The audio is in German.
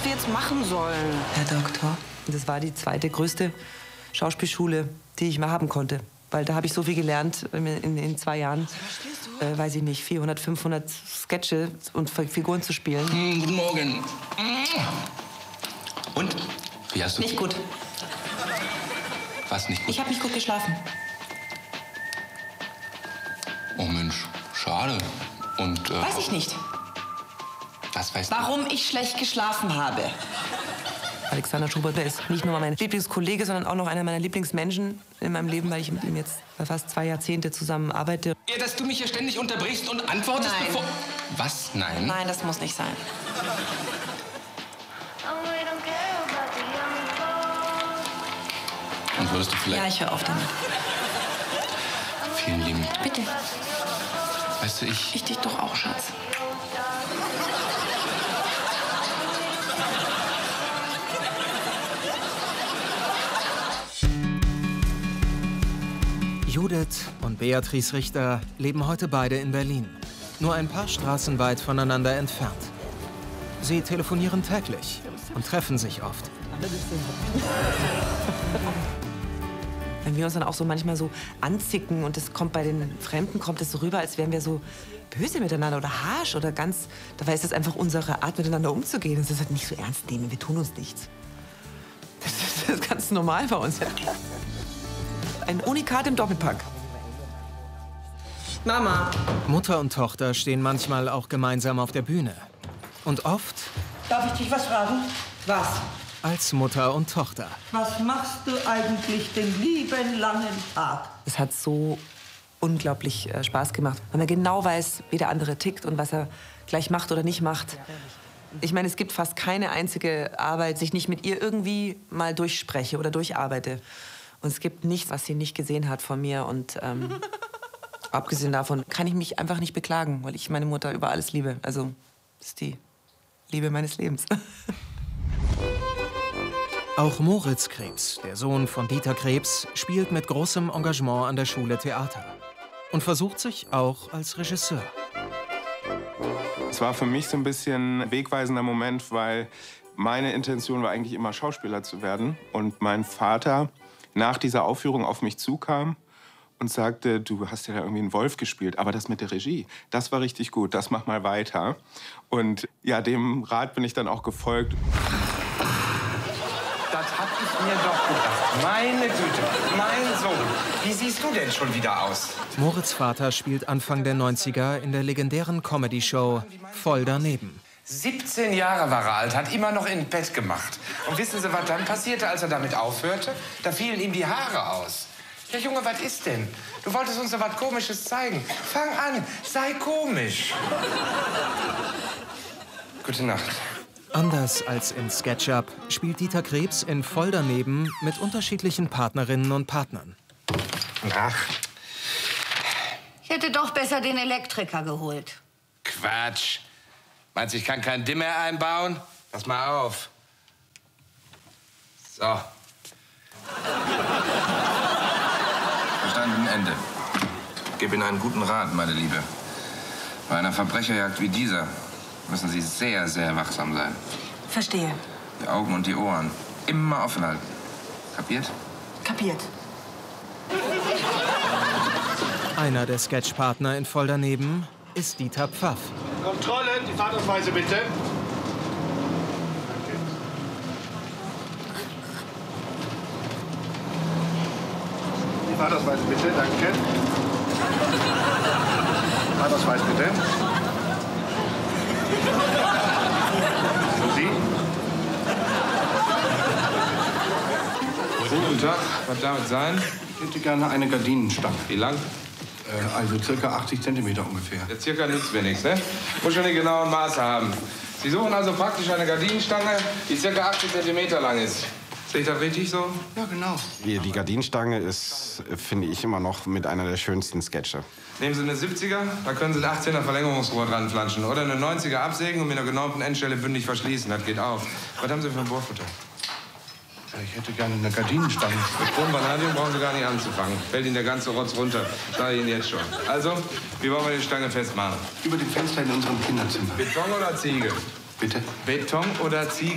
wir jetzt machen sollen. Herr Doktor. Das war die zweite größte Schauspielschule, die ich mal haben konnte. Weil da habe ich so viel gelernt in 2 Jahren. Weiß ich nicht, 400, 500 Sketche und Figuren zu spielen. Guten Morgen. Und? Wie hast du... Nicht gut. Was nicht gut? Ich habe nicht gut geschlafen. Oh Mensch, schade. Und, Weiß ich nicht. Was weißt du? Warum ich schlecht geschlafen habe. Alexander Schubert ist nicht nur mein Lieblingskollege, sondern auch noch einer meiner Lieblingsmenschen in meinem Leben, weil ich mit ihm jetzt fast 2 Jahrzehnte zusammen arbeite. Ja, dass du mich hier ständig unterbrichst und antwortest, Nein. bevor... Was? Nein? Nein, das muss nicht sein. Und würdest du vielleicht... Ja, ich höre auf damit. Vielen lieben... Bitte. Weißt du, Ich dich doch auch, Schatz. Judith und Beatrice Richter leben heute beide in Berlin. Nur ein paar Straßen weit voneinander entfernt. Sie telefonieren täglich und treffen sich oft. Wenn wir uns dann auch so manchmal so anzicken und das kommt bei den Fremden, kommt es so rüber, als wären wir so böse miteinander oder harsch oder ganz... Dabei ist das einfach unsere Art, miteinander umzugehen. Das ist halt nicht so ernst nehmen, wir tun uns nichts. Das ist ganz normal bei uns. Ein Unikat im Doppelpack. Mama. Mutter und Tochter stehen manchmal auch gemeinsam auf der Bühne. Und oft Darf ich dich was fragen? Was? als Mutter und Tochter. Was machst du eigentlich den lieben langen Tag? Es hat so unglaublich Spaß gemacht, weil man genau weiß, wie der andere tickt und was er gleich macht oder nicht macht. Ich meine, es gibt fast keine einzige Arbeit, die ich nicht mit ihr irgendwie mal durchspreche oder durcharbeite. Und es gibt nichts, was sie nicht gesehen hat von mir. Und abgesehen davon kann ich mich einfach nicht beklagen, weil ich meine Mutter über alles liebe. Also, das ist die Liebe meines Lebens. Auch Moritz Krebs, der Sohn von Dieter Krebs, spielt mit großem Engagement an der Schule Theater. Und versucht sich auch als Regisseur. Es war für mich so ein bisschen ein wegweisender Moment, weil meine Intention war eigentlich immer, Schauspieler zu werden. Und mein Vater nach dieser Aufführung auf mich zukam und sagte, du hast ja irgendwie einen Wolf gespielt, aber das mit der Regie, das war richtig gut, das mach mal weiter. Und ja, dem Rat bin ich dann auch gefolgt. Das hab ich mir doch gedacht. Meine Güte, mein Sohn. Wie siehst du denn schon wieder aus? Moritz' Vater spielt Anfang der 90er in der legendären Comedy-Show Voll daneben. 17 Jahre war er alt, hat immer noch in Bett gemacht. Und wissen Sie, was dann passierte, als er damit aufhörte? Da fielen ihm die Haare aus. Ja, Junge, was ist denn? Du wolltest uns doch was Komisches zeigen. Fang an, sei komisch. Gute Nacht. Anders als in SketchUp spielt Dieter Krebs in Voll daneben mit unterschiedlichen Partnerinnen und Partnern. Ach, Ich hätte doch besser den Elektriker geholt. Quatsch. Meinst du, ich kann keinen Dimmer einbauen? Pass mal auf. So. Verstanden, Ende. Gib Ihnen einen guten Rat, meine Liebe. Bei einer Verbrecherjagd wie dieser müssen Sie sehr, sehr wachsam sein. Verstehe. Die Augen und die Ohren immer offen halten. Kapiert? Kapiert. Einer der Sketchpartner in Voll daneben ist Dieter Pfaff. Kontrolle, die Fahrtausweise bitte. Die Fahrtausweise bitte, danke. Fahrtausweis bitte. Und Sie? Guten Tag, was darf es sein? Ich hätte gerne eine Gardinenstange. Wie lang? Also circa 80 Zentimeter ungefähr. Ja, circa nützt mir nichts, ne? Muss schon die genauen Maße haben. Sie suchen also praktisch eine Gardinenstange, die circa 80 Zentimeter lang ist. Sehe ich das richtig so? Ja, genau. Die Gardinenstange ist, finde ich, immer noch mit einer der schönsten Sketche. Nehmen Sie eine 70er, da können Sie ein 18er Verlängerungsrohr dran flanschen. Oder eine 90er absägen und mit einer genormten Endstelle bündig verschließen. Das geht auf. Was haben Sie für ein Bohrfutter? Ich hätte gerne eine Gardinenstange. Mit Chrom Vanadium brauchen Sie gar nicht anzufangen. Fällt Ihnen der ganze Rotz runter. Sage ich Ihnen jetzt schon. Also, wie wollen wir die Stange festmachen? Über dem Fenster in unserem Kinderzimmer. Beton oder Ziegel? Bitte? Beton oder Ziegel?